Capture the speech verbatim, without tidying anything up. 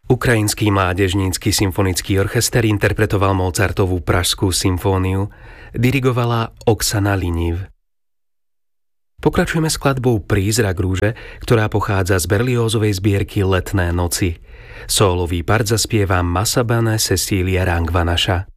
Ukrajinský mládežnícky symfonický orchester interpretoval Mozartovú Pražskú symfóniu, dirigovala Oksana Liniv. Pokračujeme skladbou Prízrak rúže, ktorá pochádza z Berliozovej zbierky Letné noci. Sólový part zaspieva Masabane Cecília Rangvanaša.